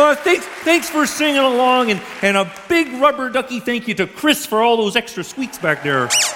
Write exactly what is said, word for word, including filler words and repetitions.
uh, thanks, thanks for singing along, and, and a big rubber ducky thank you to Chris for all those extra sweets back there.